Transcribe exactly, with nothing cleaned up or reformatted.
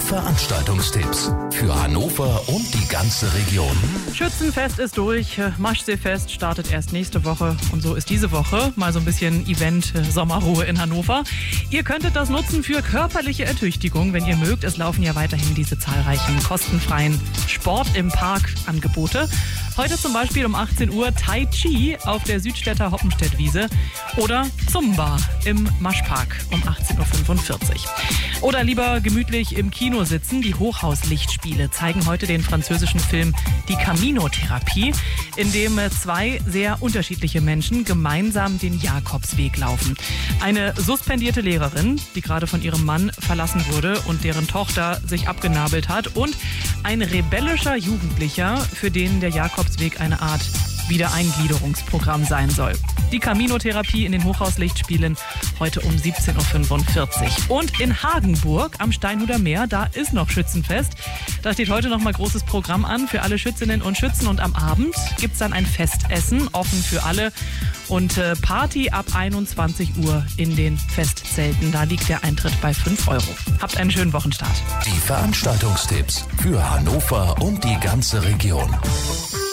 Veranstaltungstipps für Hannover und die ganze Region. Schützenfest ist durch, Maschseefest startet erst nächste Woche und so ist diese Woche mal so ein bisschen Event Sommerruhe in Hannover. Ihr könntet das nutzen für körperliche Ertüchtigung, wenn ihr mögt. Es laufen ja weiterhin diese zahlreichen kostenfreien Sport im Park Angebote. Heute zum Beispiel um achtzehn Uhr Tai Chi auf der Südstädter Hoppenstedt-Wiese oder Zumba im Maschpark um achtzehn Uhr fünfundvierzig. Oder lieber gemütlich im Kino sitzen. Die Hochhauslichtspiele zeigen heute den französischen Film Die Camino-Therapie, in dem zwei sehr unterschiedliche Menschen gemeinsam den Jakobsweg laufen. Eine suspendierte Lehrerin, die gerade von ihrem Mann verlassen wurde und deren Tochter sich abgenabelt hat, und ein rebellischer Jugendlicher, für den der Jakobsweg eine Art Wiedereingliederungsprogramm sein soll. Die Camino-Therapie in den Hochhauslichtspielen heute um siebzehn Uhr fünfundvierzig. Und in Hagenburg am Steinhuder Meer, da ist noch Schützenfest. Da steht heute noch mal großes Programm an für alle Schützinnen und Schützen. Und am Abend gibt es dann ein Festessen, offen für alle. Und äh, Party ab einundzwanzig Uhr in den Festzelten. Da liegt der Eintritt bei fünf Euro. Habt einen schönen Wochenstart. Die Veranstaltungstipps für Hannover und die ganze Region.